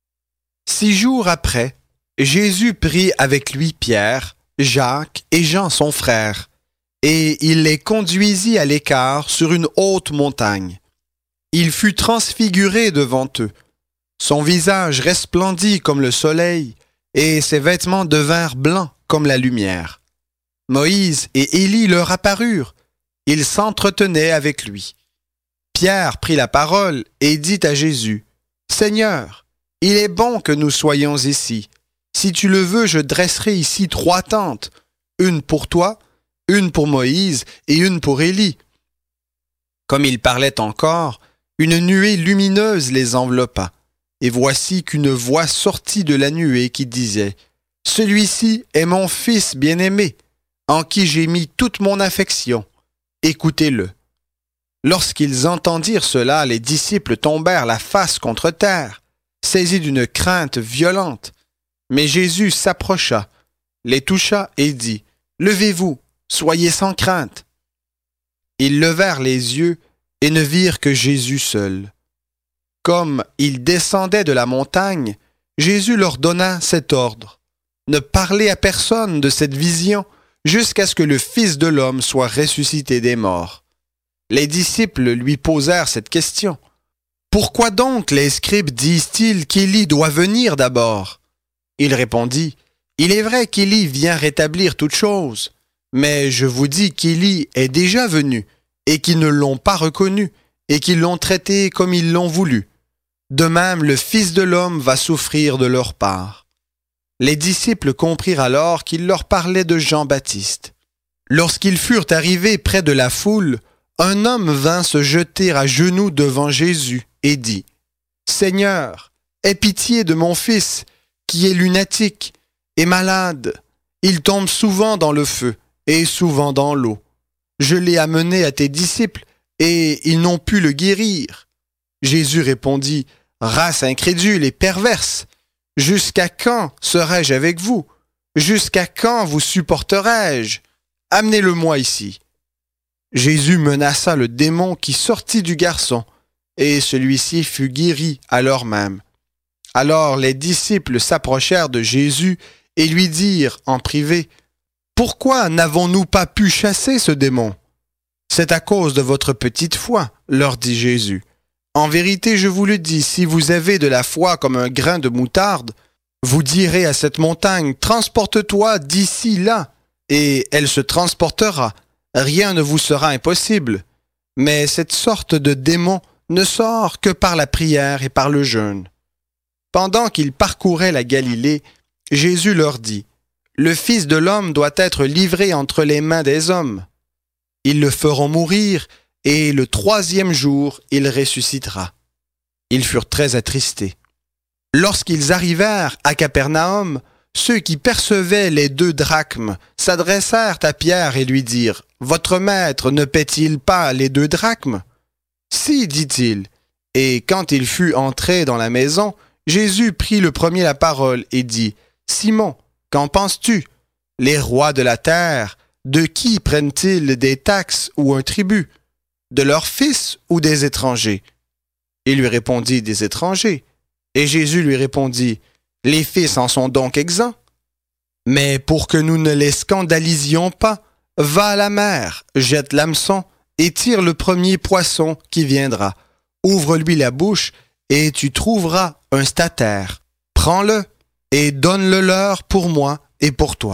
6 jours après, Jésus prit avec lui Pierre, Jacques et Jean son frère, et il les conduisit à l'écart sur une haute montagne. Il fut transfiguré devant eux. Son visage resplendit comme le soleil, et ses vêtements devinrent blancs comme la lumière. Moïse et Élie leur apparurent. Ils s'entretenaient avec lui. Pierre prit la parole et dit à Jésus, « Seigneur, il est bon que nous soyons ici. Si tu le veux, je dresserai ici 3 tentes, une pour toi, une pour Moïse et une pour Élie. » Comme il parlait encore, une nuée lumineuse les enveloppa, et voici qu'une voix sortit de la nuée qui disait, « Celui-ci est mon Fils bien-aimé, en qui j'ai mis toute mon affection. Écoutez-le. » Lorsqu'ils entendirent cela, les disciples tombèrent la face contre terre, saisis d'une crainte violente. Mais Jésus s'approcha, les toucha et dit, « Levez-vous, soyez sans crainte. » Ils levèrent les yeux et ne virent que Jésus seul. Comme ils descendaient de la montagne, Jésus leur donna cet ordre, « Ne parlez à personne de cette vision jusqu'à ce que le Fils de l'homme soit ressuscité des morts. » Les disciples lui posèrent cette question. « Pourquoi donc les scribes disent-ils qu'Élie doit venir d'abord ?» Il répondit, « Il est vrai qu'Élie vient rétablir toutes choses, mais je vous dis qu'Élie est déjà venu, et qu'ils ne l'ont pas reconnu, et qu'ils l'ont traité comme ils l'ont voulu. De même, le Fils de l'homme va souffrir de leur part. » Les disciples comprirent alors qu'il leur parlait de Jean-Baptiste. Lorsqu'ils furent arrivés près de la foule, un homme vint se jeter à genoux devant Jésus et dit, « Seigneur, aie pitié de mon fils, qui est lunatique et malade. Il tombe souvent dans le feu et souvent dans l'eau. Je l'ai amené à tes disciples et ils n'ont pu le guérir. » Jésus répondit, « Race incrédule et perverse, jusqu'à quand serai-je avec vous? Jusqu'à quand vous supporterai-je? Amenez-le-moi ici. » Jésus menaça le démon qui sortit du garçon, et celui-ci fut guéri à l'heure même. Alors les disciples s'approchèrent de Jésus et lui dirent en privé, « Pourquoi n'avons-nous pas pu chasser ce démon? » « C'est à cause de votre petite foi, leur dit Jésus. En vérité, je vous le dis, si vous avez de la foi comme un grain de moutarde, vous direz à cette montagne, « Transporte-toi d'ici là », et elle se transportera. Rien ne vous sera impossible. Mais cette sorte de démon ne sort que par la prière et par le jeûne. Pendant qu'ils parcouraient la Galilée, Jésus leur dit, « Le Fils de l'homme doit être livré entre les mains des hommes. Ils le feront mourir, et le 3e jour, il ressuscitera. » Ils furent très attristés. Lorsqu'ils arrivèrent à Capernaum, ceux qui percevaient les 2 drachmes s'adressèrent à Pierre et lui dirent, « Votre maître ne paie-t-il pas les 2 drachmes? » « Si, dit-il. Et quand il fut entré dans la maison, Jésus prit le premier la parole et dit, « Simon, qu'en penses-tu? Les rois de la terre, de qui prennent-ils des taxes ou un tribut? De leurs fils ou des étrangers? » Il lui répondit, « Des étrangers. » Et Jésus lui répondit, « Les fils en sont donc exempts? Mais pour que nous ne les scandalisions pas, va à la mer, jette l'hameçon et tire le premier poisson qui viendra. Ouvre-lui la bouche et tu trouveras un statère. Prends-le et donne-le leur pour moi et pour toi. »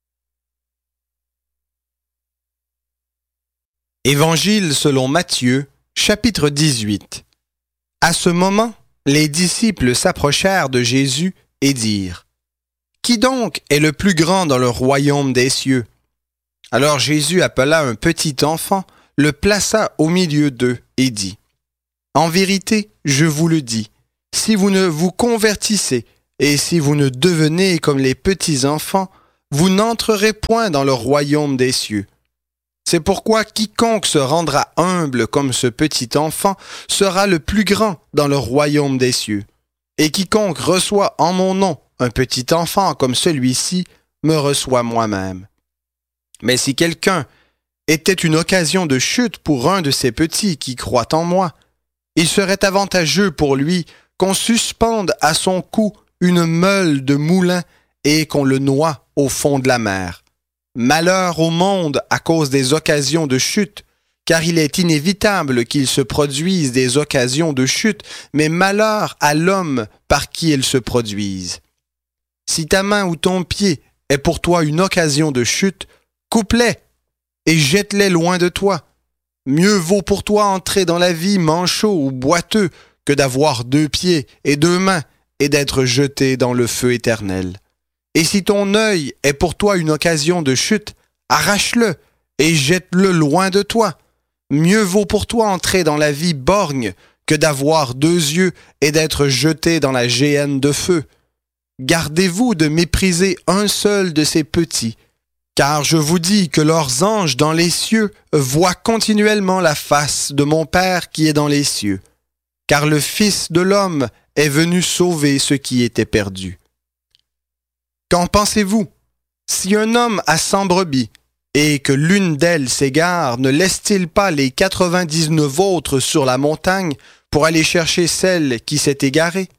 Évangile selon Matthieu, chapitre 18. À ce moment, les disciples s'approchèrent de Jésus et dirent, « Qui donc est le plus grand dans le royaume des cieux? » Alors Jésus appela un petit enfant, le plaça au milieu d'eux et dit, « En vérité, je vous le dis, si vous ne vous convertissez et si vous ne devenez comme les petits enfants, vous n'entrerez point dans le royaume des cieux. C'est pourquoi quiconque se rendra humble comme ce petit enfant sera le plus grand dans le royaume des cieux. Et quiconque reçoit en mon nom un petit enfant comme celui-ci me reçoit moi-même. Mais si quelqu'un était une occasion de chute pour un de ces petits qui croient en moi, il serait avantageux pour lui qu'on suspende à son cou une meule de moulin et qu'on le noie au fond de la mer. Malheur au monde à cause des occasions de chute, car il est inévitable qu'il se produise des occasions de chute, mais malheur à l'homme par qui elles se produisent. Si ta main ou ton pied est pour toi une occasion de chute, coupe-les et jette-les loin de toi. Mieux vaut pour toi entrer dans la vie manchot ou boiteux que d'avoir 2 pieds et 2 mains et d'être jeté dans le feu éternel. Et si ton œil est pour toi une occasion de chute, arrache-le et jette-le loin de toi. Mieux vaut pour toi entrer dans la vie borgne que d'avoir 2 yeux et d'être jeté dans la géhenne de feu. Gardez-vous de mépriser un seul de ces petits, car je vous dis que leurs anges dans les cieux voient continuellement la face de mon Père qui est dans les cieux. Car le Fils de l'homme est venu sauver ceux qui étaient perdus. Qu'en pensez-vous? Si un homme a 100 brebis et que l'une d'elles s'égare, ne laisse-t-il pas les 99 autres sur la montagne pour aller chercher celle qui s'est égarée?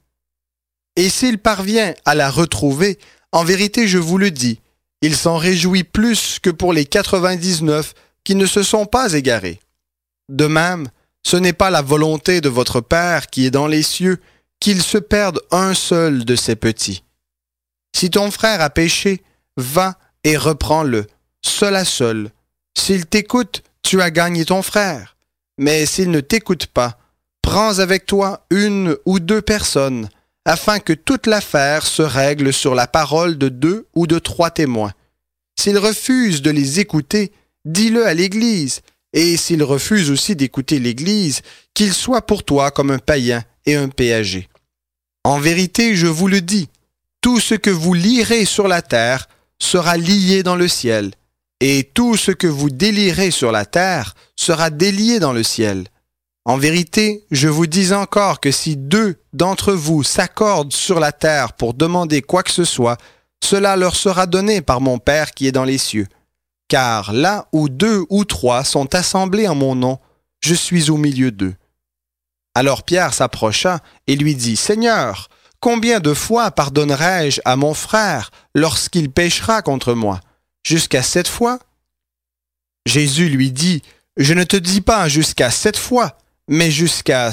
Et s'il parvient à la retrouver, en vérité je vous le dis, il s'en réjouit plus que pour les 99 qui ne se sont pas égarés. De même, ce n'est pas la volonté de votre Père qui est dans les cieux qu'il se perde un seul de ses petits. Si ton frère a péché, va et reprends-le, seul à seul. S'il t'écoute, tu as gagné ton frère. Mais s'il ne t'écoute pas, prends avec toi 1 ou 2 personnes, afin que toute l'affaire se règle sur la parole de 2 ou de 3 témoins. S'il refuse de les écouter, dis-le à l'Église, et s'il refuse aussi d'écouter l'Église, qu'il soit pour toi comme un païen et un péager. En vérité, je vous le dis, tout ce que vous lierez sur la terre sera lié dans le ciel, et tout ce que vous délierez sur la terre sera délié dans le ciel. En vérité, je vous dis encore que si 2 d'entre vous s'accordent sur la terre pour demander quoi que ce soit, cela leur sera donné par mon Père qui est dans les cieux. Car là où 2 ou 3 sont assemblés en mon nom, je suis au milieu d'eux. Alors Pierre s'approcha et lui dit, « Seigneur, combien de fois pardonnerai-je à mon frère lorsqu'il péchera contre moi? Jusqu'à 7 fois? » Jésus lui dit, « Je ne te dis pas jusqu'à 7 fois, mais jusqu'à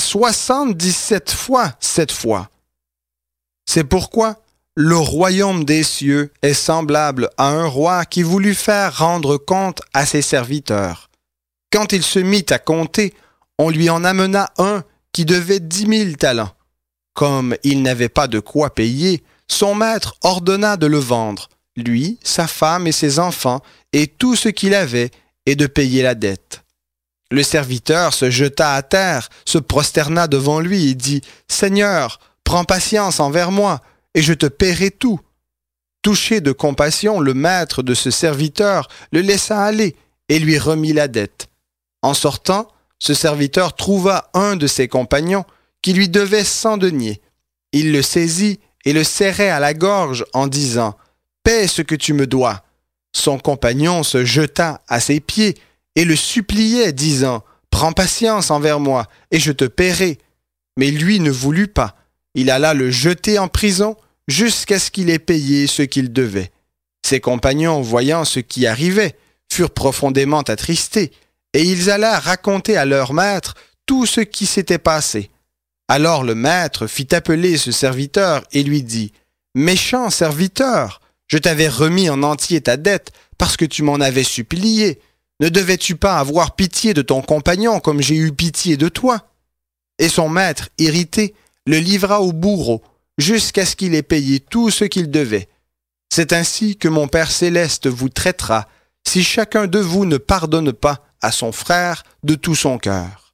77 fois 7 fois. » C'est pourquoi le royaume des cieux est semblable à un roi qui voulut faire rendre compte à ses serviteurs. Quand il se mit à compter, on lui en amena un qui devait 10 000 talents. Comme il n'avait pas de quoi payer, son maître ordonna de le vendre, lui, sa femme et ses enfants, et tout ce qu'il avait, et de payer la dette. Le serviteur se jeta à terre, se prosterna devant lui et dit, « Seigneur, prends patience envers moi, et je te paierai tout. » Touché de compassion, le maître de ce serviteur le laissa aller et lui remit la dette. En sortant, ce serviteur trouva un de ses compagnons qui lui devait 100 deniers. Il le saisit et le serrait à la gorge en disant, « Paie ce que tu me dois. » Son compagnon se jeta à ses pieds et le suppliait, disant, « Prends patience envers moi, et je te paierai. » Mais lui ne voulut pas. Il alla le jeter en prison jusqu'à ce qu'il ait payé ce qu'il devait. Ses compagnons, voyant ce qui arrivait, furent profondément attristés, et ils allèrent raconter à leur maître tout ce qui s'était passé. Alors le maître fit appeler ce serviteur et lui dit, « Méchant serviteur, je t'avais remis en entier ta dette parce que tu m'en avais supplié. Ne devais-tu pas avoir pitié de ton compagnon comme j'ai eu pitié de toi? » Et son maître, irrité, le livra au bourreau jusqu'à ce qu'il ait payé tout ce qu'il devait. C'est ainsi que mon Père céleste vous traitera si chacun de vous ne pardonne pas à son frère de tout son cœur.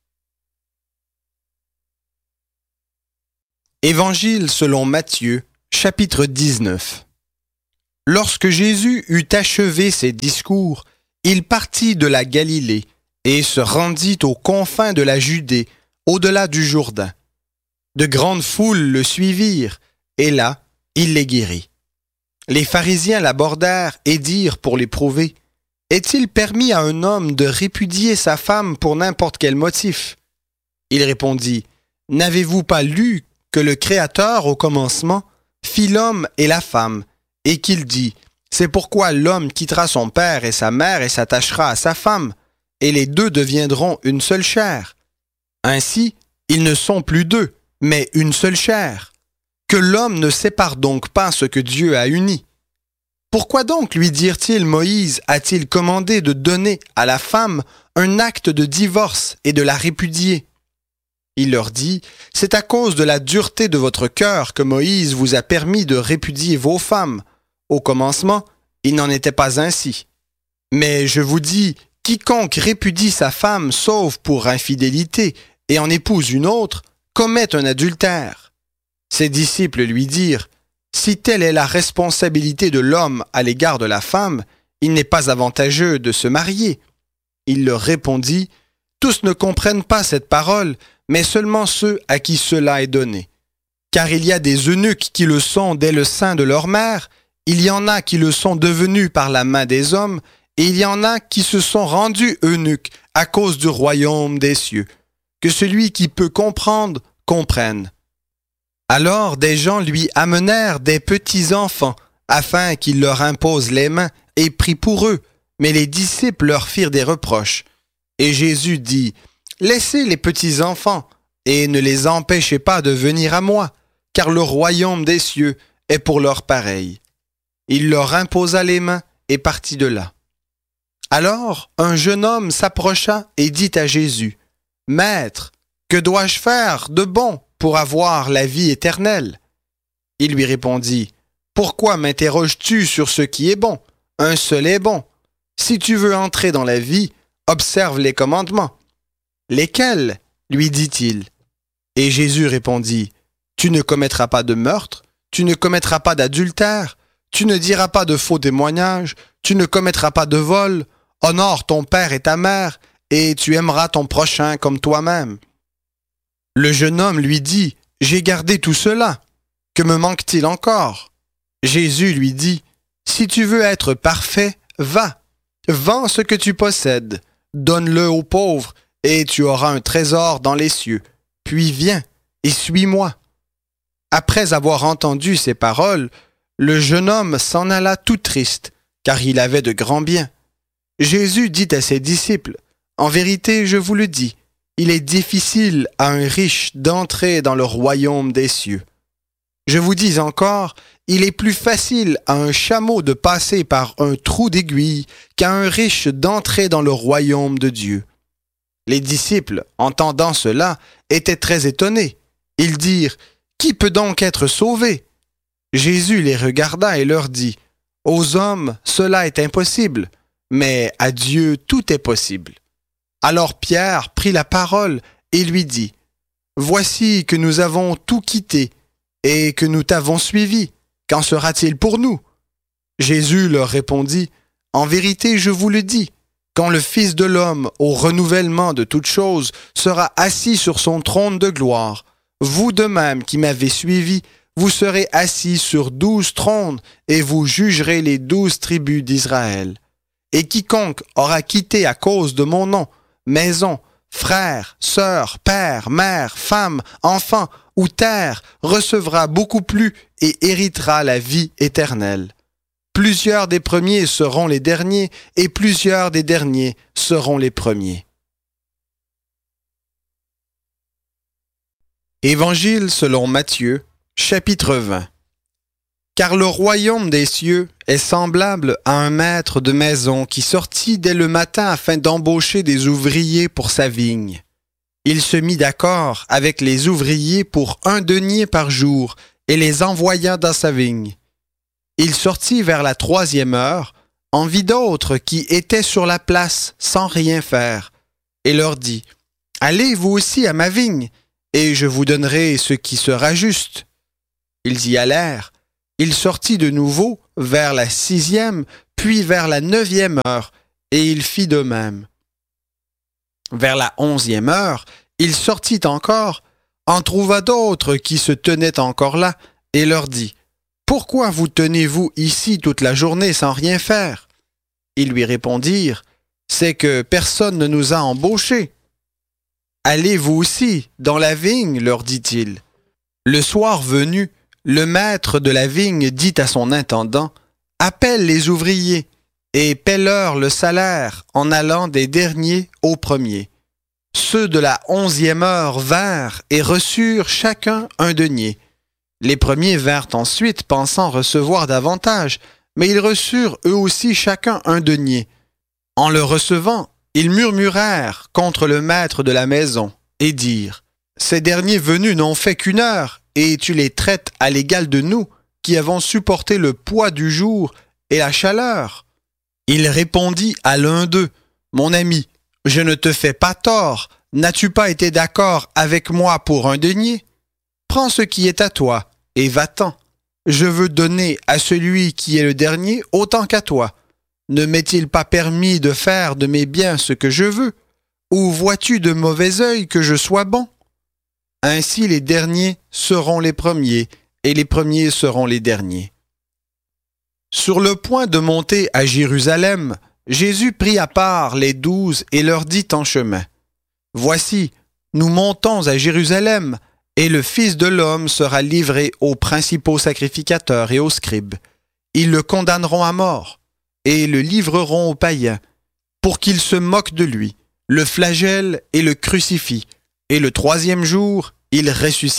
Évangile selon Matthieu, chapitre 19. Lorsque Jésus eut achevé ses discours, il partit de la Galilée et se rendit aux confins de la Judée, au-delà du Jourdain. De grandes foules le suivirent, et là, il les guérit. Les pharisiens l'abordèrent et dirent pour l'éprouver, « Est-il permis à un homme de répudier sa femme pour n'importe quel motif ?» Il répondit, « N'avez-vous pas lu que le Créateur, au commencement, fit l'homme et la femme, et qu'il dit, « C'est pourquoi l'homme quittera son père et sa mère et s'attachera à sa femme, et les deux deviendront une seule chair. Ainsi, ils ne sont plus deux, mais une seule chair. Que l'homme ne sépare donc pas ce que Dieu a uni. Pourquoi donc, lui dirent-ils, Moïse a-t-il commandé de donner à la femme un acte de divorce et de la répudier? Il leur dit, c'est à cause de la dureté de votre cœur que Moïse vous a permis de répudier vos femmes. Au commencement, il n'en était pas ainsi. Mais je vous dis, quiconque répudie sa femme sauf pour infidélité et en épouse une autre, commet un adultère. Ses disciples lui dirent, si telle est la responsabilité de l'homme à l'égard de la femme, il n'est pas avantageux de se marier. Il leur répondit, tous ne comprennent pas cette parole, mais seulement ceux à qui cela est donné. Car il y a des eunuques qui le sont dès le sein de leur mère, il y en a qui le sont devenus par la main des hommes, et il y en a qui se sont rendus eunuques à cause du royaume des cieux. Que celui qui peut comprendre, comprenne. Alors des gens lui amenèrent des petits enfants, afin qu'il leur impose les mains, et prie pour eux. Mais les disciples leur firent des reproches. Et Jésus dit, laissez les petits enfants, et ne les empêchez pas de venir à moi, car le royaume des cieux est pour leurs pareils. Il leur imposa les mains et partit de là. Alors un jeune homme s'approcha et dit à Jésus, « Maître, que dois-je faire de bon pour avoir la vie éternelle ?» Il lui répondit, « Pourquoi m'interroges-tu sur ce qui est bon? Un seul est bon. Si tu veux entrer dans la vie, observe les commandements. » « Lesquels ?» lui dit-il. Et Jésus répondit, « Tu ne commettras pas de meurtre, tu ne commettras pas d'adultère, tu ne diras pas de faux témoignages, tu ne commettras pas de vol, honore ton père et ta mère, et tu aimeras ton prochain comme toi-même. » Le jeune homme lui dit, « J'ai gardé tout cela. Que me manque-t-il encore ?» Jésus lui dit, « Si tu veux être parfait, va, vends ce que tu possèdes, donne-le aux pauvres, et tu auras un trésor dans les cieux. Puis viens et suis-moi. » Après avoir entendu ces paroles, le jeune homme s'en alla tout triste, car il avait de grands biens. Jésus dit à ses disciples, « En vérité, je vous le dis, il est difficile à un riche d'entrer dans le royaume des cieux. Je vous dis encore, il est plus facile à un chameau de passer par un trou d'aiguille qu'à un riche d'entrer dans le royaume de Dieu. » Les disciples, entendant cela, étaient très étonnés. Ils dirent, « Qui peut donc être sauvé ?» Jésus les regarda et leur dit, « Aux hommes, cela est impossible, mais à Dieu tout est possible. » Alors Pierre prit la parole et lui dit, « Voici que nous avons tout quitté et que nous t'avons suivi. Qu'en sera-t-il pour nous ?» Jésus leur répondit, « En vérité, je vous le dis, quand le Fils de l'homme, au renouvellement de toutes choses, sera assis sur son trône de gloire, vous de même qui m'avez suivi, vous serez assis sur 12 trônes et vous jugerez les 12 tribus d'Israël. Et quiconque aura quitté à cause de mon nom, maison, frères, sœurs, père, mère, femme, enfants ou terre, recevra beaucoup plus et héritera la vie éternelle. Plusieurs des premiers seront les derniers, et plusieurs des derniers seront les premiers. » Évangile selon Matthieu, chapitre 20. Car le royaume des cieux est semblable à un maître de maison qui sortit dès le matin afin d'embaucher des ouvriers pour sa vigne. Il se mit d'accord avec les ouvriers pour 1 denier par jour et les envoya dans sa vigne. Il sortit vers la 3e heure, en vit d'autres qui étaient sur la place sans rien faire, et leur dit, « Allez vous aussi à ma vigne, et je vous donnerai ce qui sera juste. » Ils y allèrent. Il sortit de nouveau vers la 6e, puis vers la 9e heure, et il fit de même. Vers la 11e heure, il sortit encore, en trouva d'autres qui se tenaient encore là, et leur dit, « Pourquoi vous tenez-vous ici toute la journée sans rien faire? » Ils lui répondirent, « C'est que personne ne nous a embauchés. » « Allez vous aussi dans la vigne, leur dit-il. Le soir venu, le maître de la vigne dit à son intendant, « Appelle les ouvriers et paie-leur le salaire en allant des derniers aux premiers. » Ceux de la 11e heure vinrent et reçurent chacun un denier. Les premiers vinrent ensuite pensant recevoir davantage, mais ils reçurent eux aussi chacun un denier. En le recevant, ils murmurèrent contre le maître de la maison et dirent, « Ces derniers venus n'ont fait qu'1 heure, et tu les traites à l'égal de nous, qui avons supporté le poids du jour et la chaleur. » Il répondit à l'un d'eux, « Mon ami, je ne te fais pas tort, n'as-tu pas été d'accord avec moi pour un denier? Prends ce qui est à toi, et va-t'en. Je veux donner à celui qui est le dernier autant qu'à toi. Ne m'est-il pas permis de faire de mes biens ce que je veux? Ou vois-tu de mauvais œil que je sois bon? Ainsi les derniers seront les premiers, et les premiers seront les derniers. » Sur le point de monter à Jérusalem, Jésus prit à part les 12 et leur dit en chemin, « Voici, nous montons à Jérusalem, et le Fils de l'homme sera livré aux principaux sacrificateurs et aux scribes. Ils le condamneront à mort, et le livreront aux païens, pour qu'ils se moquent de lui, le flagellent et le crucifient, et le 3e jour, il ressuscitera. »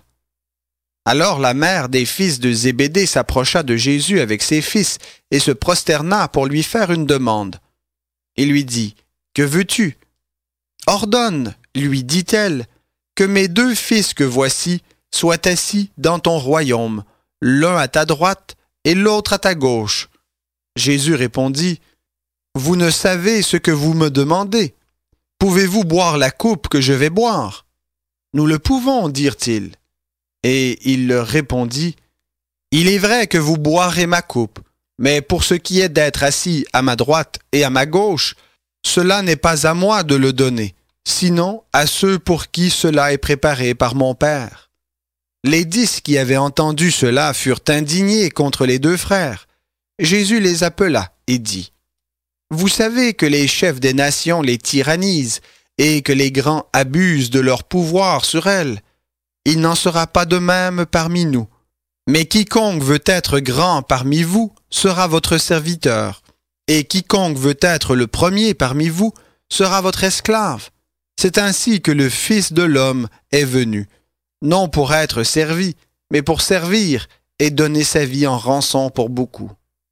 Alors la mère des fils de Zébédée s'approcha de Jésus avec ses fils et se prosterna pour lui faire une demande. Il lui dit, « Que veux-tu? » « Ordonne, lui dit-elle, que mes 2 fils que voici soient assis dans ton royaume, l'un à ta droite et l'autre à ta gauche. » Jésus répondit, « Vous ne savez ce que vous me demandez. Pouvez-vous boire la coupe que je vais boire? » « Nous le pouvons, dirent-ils. Et il leur répondit, « Il est vrai que vous boirez ma coupe, mais pour ce qui est d'être assis à ma droite et à ma gauche, cela n'est pas à moi de le donner, sinon à ceux pour qui cela est préparé par mon Père. » Les 10 qui avaient entendu cela furent indignés contre les 2 frères. Jésus les appela et dit, « Vous savez que les chefs des nations les tyrannisent et que les grands abusent de leur pouvoir sur elles. Il n'en sera pas de même parmi nous. Mais quiconque veut être grand parmi vous sera votre serviteur, et quiconque veut être le premier parmi vous sera votre esclave. C'est ainsi que le Fils de l'homme est venu, non pour être servi, mais pour servir et donner sa vie en rançon pour beaucoup. »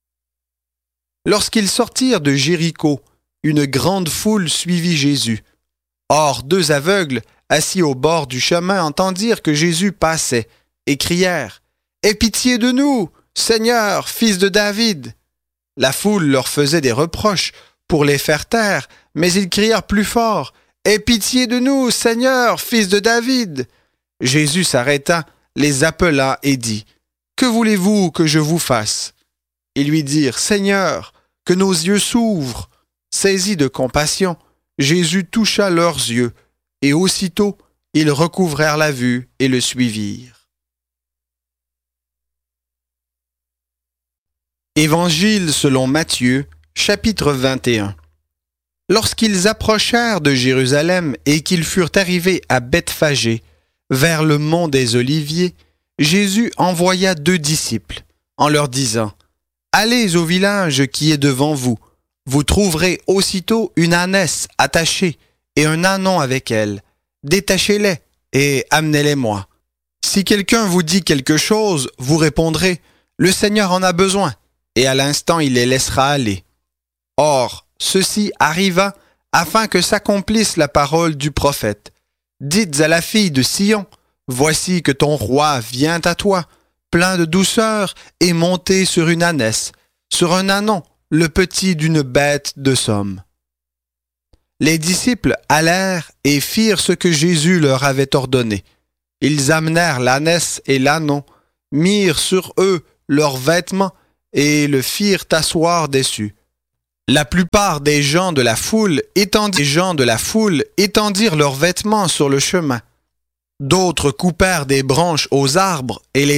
Lorsqu'ils sortirent de Jéricho, une grande foule suivit Jésus. Or 2 aveugles, assis au bord du chemin, entendirent que Jésus passait, et crièrent, « Aie pitié de nous, Seigneur, fils de David !» La foule leur faisait des reproches pour les faire taire, mais ils crièrent plus fort, « Aie pitié de nous, Seigneur, fils de David !» Jésus s'arrêta, les appela et dit, « Que voulez-vous que je vous fasse ?» Ils lui dirent, « Seigneur, que nos yeux s'ouvrent. » Saisi de compassion, Jésus toucha leurs yeux, et aussitôt ils recouvrèrent la vue et le suivirent. Évangile selon Matthieu, chapitre 21. Lorsqu'ils approchèrent de Jérusalem et qu'ils furent arrivés à Bethphagée, vers le mont des Oliviers, Jésus envoya 2 disciples, en leur disant, « Allez au village qui est devant vous. Vous trouverez aussitôt une ânesse attachée et un ânon avec elle. Détachez-les et amenez-les-moi. Si quelqu'un vous dit quelque chose, vous répondrez, « Le Seigneur en a besoin », et à l'instant il les laissera aller. Or, ceci arriva afin que s'accomplisse la parole du prophète. Dites à la fille de Sion, « Voici que ton roi vient à toi, plein de douceur et monté sur une ânesse, sur un ânon, le petit d'une bête de somme. Les disciples allèrent et firent ce que Jésus leur avait ordonné. Ils amenèrent l'ânesse et l'ânon, mirent sur eux leurs vêtements et le firent asseoir dessus. La plupart des gens de la foule étendirent leurs vêtements sur le chemin. D'autres coupèrent des branches aux arbres et les